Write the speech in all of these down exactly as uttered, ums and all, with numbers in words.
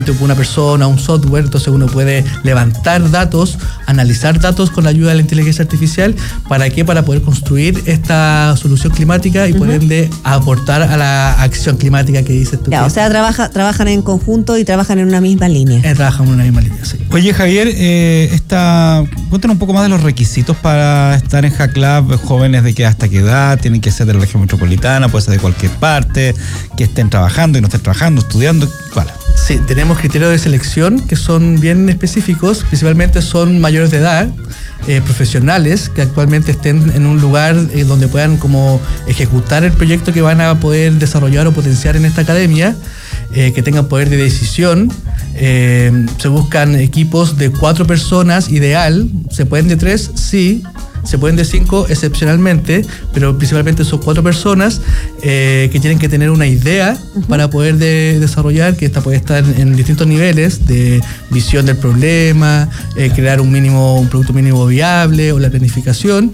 una persona, un software, entonces uno puede levantar datos, analizar datos con la ayuda de la inteligencia artificial. ¿Para qué? Para poder construir esta solución climática y uh-huh. por ende aportar a la acción climática que dices tú. Ya, o sea, trabaja, trabajan en conjunto y trabajan en una misma línea. Eh, trabajan en una misma línea, sí. Oye, Javier, eh, esta, cuéntanos un poco más de los requisitos para estar en HackLab. Jóvenes de qué hasta qué edad, tienen que ser de la región metropolitana, puede ser de cualquier parte, que estén trabajando y no estén trabajando, estudiando, ¿cuál? Sí, tenemos criterios de selección que son bien específicos, principalmente son mayores de edad, eh, profesionales que actualmente estén en un lugar eh, donde puedan como ejecutar el proyecto que van a poder desarrollar o potenciar en esta academia, eh, que tengan poder de decisión. Eh, se buscan equipos de cuatro personas, ideal. ¿Se pueden de tres? Sí. Se pueden de cinco excepcionalmente, pero principalmente son cuatro personas eh, que tienen que tener una idea uh-huh. para poder de, desarrollar, que esta puede estar en distintos niveles de visión del problema, eh, crear un mínimo, un producto mínimo viable o la planificación,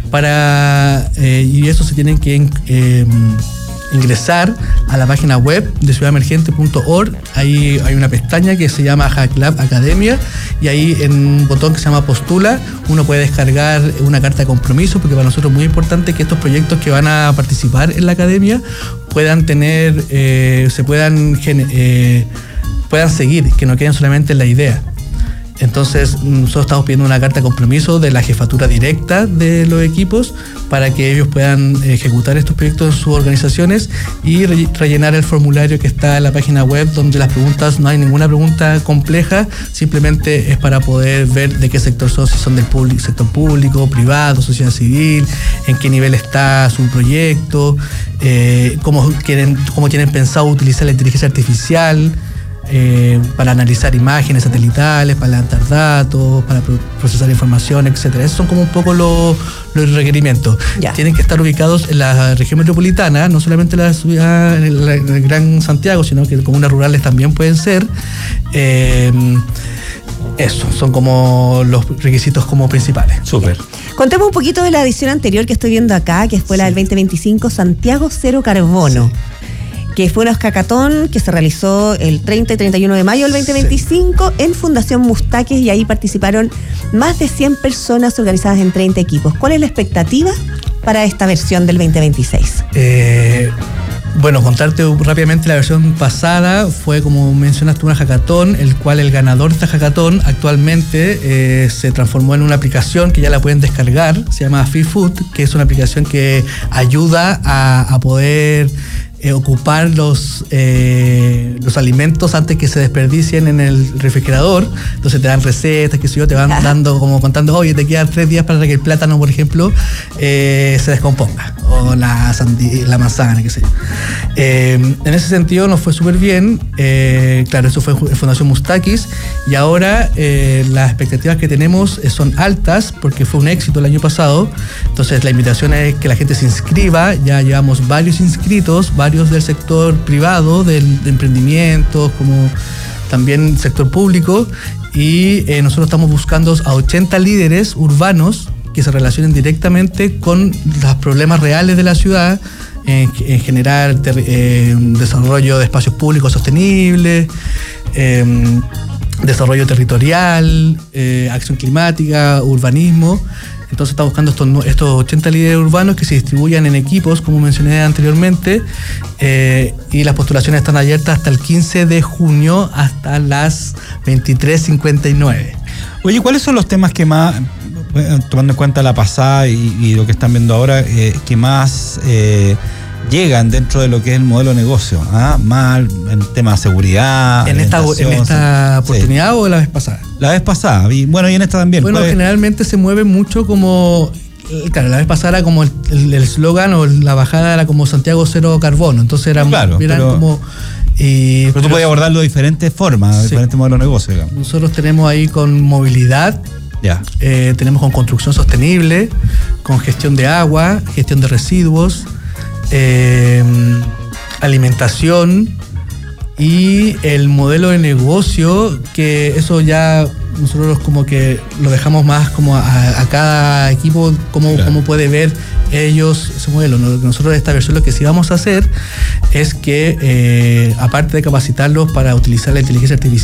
para eh, y eso se tienen que eh, ingresar a la página web de ciudad emergente punto org. Ahí hay una pestaña que se llama HackLab Academia y ahí en un botón que se llama Postula uno puede descargar una carta de compromiso, porque para nosotros es muy importante que estos proyectos que van a participar en la academia puedan tener, eh, se puedan, eh, puedan seguir, que no queden solamente en la idea. Entonces nosotros estamos pidiendo una carta de compromiso de la jefatura directa de los equipos para que ellos puedan ejecutar estos proyectos en sus organizaciones y re- rellenar el formulario que está en la página web, donde las preguntas, no hay ninguna pregunta compleja, simplemente es para poder ver de qué sector son, si son del público, sector público, privado, sociedad civil, en qué nivel está su proyecto, eh, cómo quieren, cómo tienen pensado utilizar la inteligencia artificial, Eh, para analizar imágenes satelitales, para levantar datos, para pro- procesar información, etcétera. Esos son como un poco los, los requerimientos. Ya. Tienen que estar ubicados en la región metropolitana, no solamente en la ciudad, en, la, en el Gran Santiago, sino que en comunas rurales también pueden ser. Eh, eso, son como los requisitos como principales. Súper. Contemos un poquito de la edición anterior que estoy viendo acá, que fue la del veinte veinticinco, Santiago Cero Carbono. Sí. Que fue una hackathon que se realizó el treinta y treinta y uno de mayo del veinte veinticinco sí. en Fundación Mustaques, y ahí participaron más de cien personas organizadas en treinta equipos. ¿Cuál es la expectativa para esta versión del veinte veintiséis? Eh, bueno, contarte rápidamente, la versión pasada fue, como mencionaste, una hackathon, el cual el ganador de esta hackathon actualmente eh, se transformó en una aplicación que ya la pueden descargar, se llama Free Food, que es una aplicación que ayuda a, a poder Eh, ocupar los, eh, los alimentos antes que se desperdicien en el refrigerador. Entonces te dan recetas, qué sé yo, te van dando, como contando, oye, te quedan tres días para que el plátano, por ejemplo, eh, se descomponga, o la, sandía, la manzana, qué sé yo. Eh, en ese sentido nos fue súper bien. Eh, claro, eso fue en Fundación Mustaques, y ahora eh, las expectativas que tenemos son altas porque fue un éxito el año pasado. Entonces la invitación es que la gente se inscriba. Ya llevamos varios inscritos, varios del sector privado, del de emprendimiento, como también sector público, y eh, nosotros estamos buscando a ochenta líderes urbanos que se relacionen directamente con los problemas reales de la ciudad, en, en generar ter, eh, desarrollo de espacios públicos sostenibles, eh, desarrollo territorial, eh, acción climática, urbanismo. Entonces está buscando estos, estos ochenta líderes urbanos que se distribuyan en equipos, como mencioné anteriormente, eh, y las postulaciones están abiertas hasta el quince de junio, hasta las veintitrés cincuenta y nueve. Oye, ¿cuáles son los temas que más, tomando en cuenta la pasada y, y lo que están viendo ahora, eh, que más eh, llegan dentro de lo que es el modelo de negocio? ¿Ah? Más en tema de seguridad. ¿En esta, en esta oportunidad sí. o la vez pasada? La vez pasada, y bueno, y en esta también. Bueno, generalmente se mueve mucho como, claro, la vez pasada era como el eslogan o la bajada era como Santiago Cero Carbono, entonces era claro, eran pero, como... Y, pero tú podías abordarlo de diferentes formas, sí. diferentes modelos de negocio, digamos. Nosotros tenemos ahí con movilidad, ya. eh, tenemos con construcción sostenible, con gestión de agua, gestión de residuos, eh, alimentación, y el modelo de negocio, que eso ya nosotros como que lo dejamos más como a, a cada equipo, cómo, claro. cómo puede ver ellos ese modelo. Nosotros de esta versión lo que sí vamos a hacer es que, eh, aparte de capacitarlos para utilizar la inteligencia artificial,